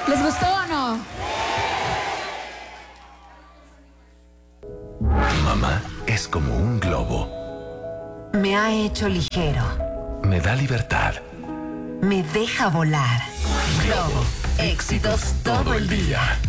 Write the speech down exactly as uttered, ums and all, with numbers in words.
¿Les gustó o no? Mamá es como un globo. Me ha hecho ligero. Me da libertad. Me deja volar. Globo. Éxitos todo el día.